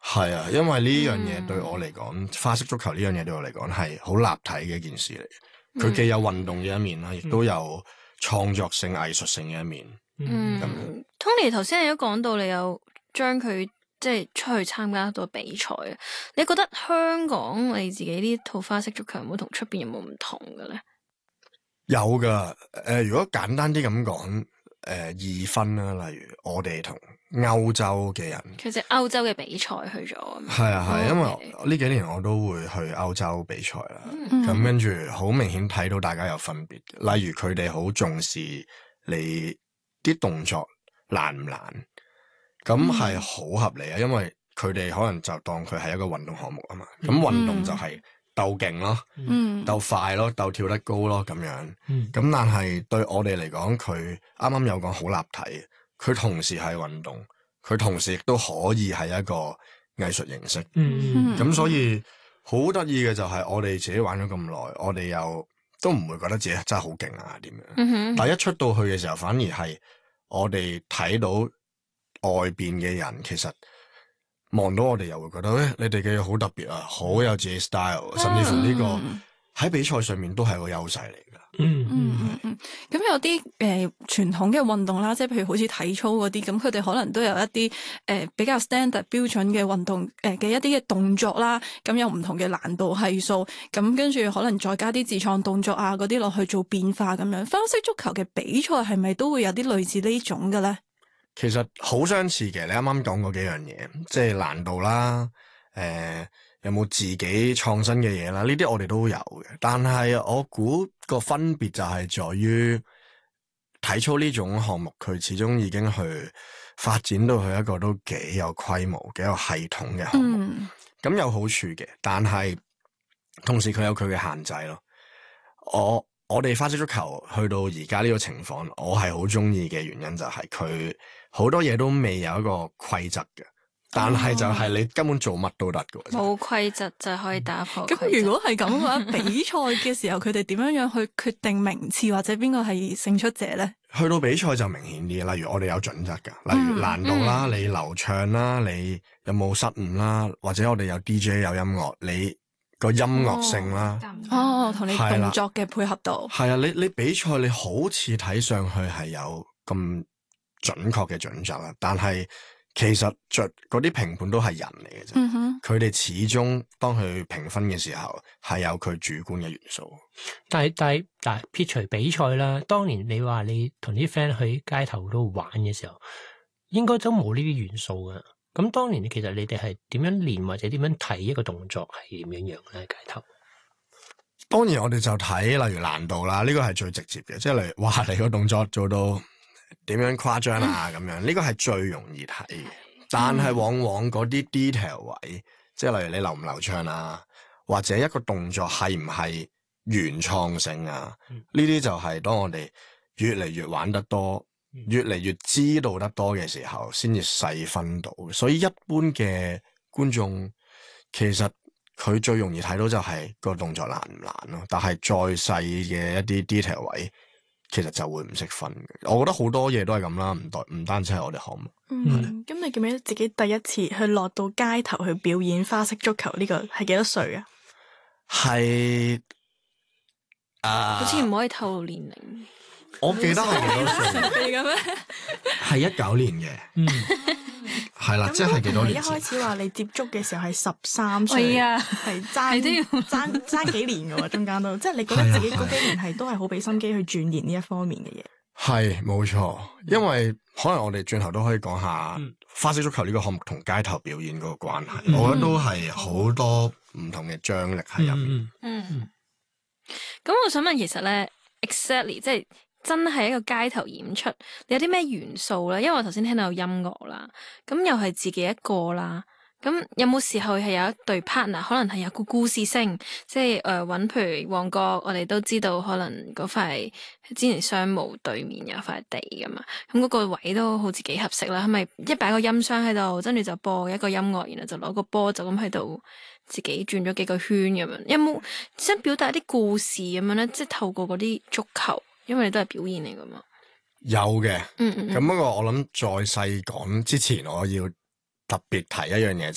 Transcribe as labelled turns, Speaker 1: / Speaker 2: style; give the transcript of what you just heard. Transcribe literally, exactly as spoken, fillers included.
Speaker 1: 係啊，因為呢樣嘢對我嚟講，嗯、花式足球呢樣嘢對我嚟講係好立體嘅一件事嚟。佢既有運動嘅一面啦，亦、嗯、都有創作性、藝術性嘅一面。
Speaker 2: 嗯，咁 Tony 頭先你都講到你有將佢即係出去參加到比賽啊，你覺得香港你自己呢套花式足球有冇同出邊有冇唔同嘅咧？
Speaker 1: 有噶，誒、呃，如果簡單啲咁講，誒、呃，二分啦，例如我哋同歐洲嘅人，
Speaker 2: 其實歐洲嘅比賽去咗，
Speaker 1: 係啊係，
Speaker 2: 哦、
Speaker 1: 因為呢幾年我都會去歐洲比賽啦，咁、嗯、跟住好明顯睇到大家有分別，例如佢哋好重視你啲動作難唔難，咁係好合理啊，因為佢哋可能就當佢係一個運動項目啊嘛，咁運動就係鬥勁咯，嗯、鬥快咯，鬥跳得高咯，咁樣，咁、嗯、但係對我哋嚟講，佢啱啱有講好立體，佢同時係運動，佢同時亦都可以係一個藝術形式，咁、嗯嗯、所以好得意嘅就係我哋自己玩咗咁耐，我哋又都唔會覺得自己真係好勁啊點樣，嗯、哼但係一出到去嘅時候，反而係我哋睇到外邊嘅人其實。望到我哋又會覺得，誒、欸，你哋嘅嘢好特別啊，好有自己 style，甚至乎呢個喺比賽上面都係個優勢嚟噶。
Speaker 3: 嗯嗯嗯嗯。咁、嗯、有啲誒傳統嘅運動啦，即係譬如好似體操嗰啲，咁佢哋可能都有一啲誒、呃、比較 standard 標準嘅運動誒嘅、呃、一啲嘅動作啦，咁有唔同嘅難度係數，咁跟住可能再加啲自創動作啊嗰啲落去做變化咁樣。花式足球嘅比賽係咪都會有啲類似呢種嘅咧？
Speaker 1: 其實好相似嘅，你啱啱講嗰幾樣嘢，即係難度啦，誒、呃，有冇自己創新嘅嘢啦？呢啲我哋都有嘅，但係我估個分別就係在於體操呢種項目，佢始終已經去發展到去一個都幾有規模、幾有系統嘅項目，咁、嗯、有好處嘅，但係同時佢有佢嘅限制咯。我我哋花式足球去到而家呢個情況，我係好中意嘅原因就係佢。好多嘢都未有一個規則嘅，但係就係你根本做乜都得嘅。
Speaker 2: 冇規則就可以打破。
Speaker 3: 咁如果係咁嘅話，比賽嘅時候佢哋點樣樣去決定名次或者邊個係勝出者咧？
Speaker 1: 去到比賽就明顯啲，例如我哋有準則噶，例如難度啦，嗯、你流暢啦，你有冇失誤啦，或者我哋有 D J 有音樂，你個音樂性啦，
Speaker 3: 哦，同你動作嘅配合度。係
Speaker 1: 啊，你你比賽你好似睇上去係有咁準確嘅準則啦，但係其實着嗰啲評判都係人嚟嘅啫，佢哋、嗯、哼始終當佢評分嘅時候係有佢主觀嘅元素。
Speaker 4: 但係但係但係撇除比賽啦，當年你話你同啲 friend 去街頭度玩嘅時候，應該都冇呢啲元素㗎。咁當年其實你哋係點樣練或者點樣睇一個動作係點樣樣咧？街頭
Speaker 1: 當然我哋就睇例如難度啦，呢、這個係最直接嘅，即係例如哇你個動作做到點樣誇張啊咁樣，呢個係最容易睇嘅。但係往往嗰啲 detail 位，即係例如你流唔流暢啊，或者一個動作係唔係原創性啊，呢啲、嗯、就係當我哋越嚟越玩得多，嗯、越嚟越知道得多嘅時候，先至細分到。所以一般嘅觀眾其實佢最容易睇到就係個動作難唔難咯，但係再細嘅一啲 detail 位。其實就會唔識分嘅，我覺得好多嘢都係咁啦，唔代唔單止係我哋項目。
Speaker 5: 嗯，咁你記唔記得自己第一次去落到街頭去表演花式足球呢個係幾多歲啊？
Speaker 1: 係
Speaker 2: 啊，好似唔可以透露年齡。
Speaker 1: 我記得係幾多歲
Speaker 5: 嚟嘅咩？
Speaker 1: 係一九年嘅。嗯。係啦，即係幾多年？
Speaker 5: 一開始話你接觸嘅時候係十三歲，係爭爭爭幾年嘅喎，中間都即係你覺得自己嗰幾年係都係好俾心機去鑽研呢一方面嘅嘢。
Speaker 1: 係冇錯，因為可能我哋轉頭都可以講下花式足球呢個項目同街頭表演嗰個關係，嗯、我覺得都係好多唔同嘅張力喺入面。
Speaker 2: 嗯，咁我想問，其實咧 ，exactly 即係。真係一個街頭演出，你有啲咩元素咧？因為我頭先聽到有音樂啦，咁又係自己一個啦，咁有冇時候係有一對 partner， 可能係有個故事性，即係誒搵，譬如旺角，我哋都知道可能嗰塊之前商務對面有塊地噶嘛，咁嗰個位都好似幾合適啦，係咪一擺個音箱喺度，跟住就播一個音樂，然後就攞個波就咁喺度自己轉咗幾個圈咁樣？有冇想表達啲故事咁樣咧？即係透過嗰啲足球。因為你都係表演嚟噶嘛，
Speaker 1: 有嘅，
Speaker 2: 嗯嗯，
Speaker 1: 咁不過我諗再細講之前，我要特別提一樣嘢，就